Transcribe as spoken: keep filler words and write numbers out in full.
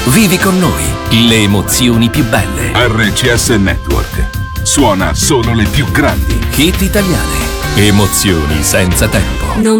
Vivi con noi le emozioni più belle. R C S Network suona solo le più grandi hit italiane. Emozioni senza tempo. Non